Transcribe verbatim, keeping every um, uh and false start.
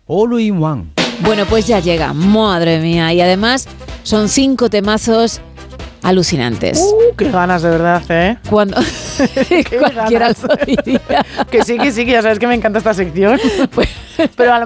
All in One. Bueno, pues ya llega, madre mía. Y además son cinco temazos alucinantes. Uh, qué ganas, de verdad, ¿eh? Cuando cualquiera ganas. lo diría. Que sí, que sí, que ya sabes que me encanta esta sección. Pues, Pero a lo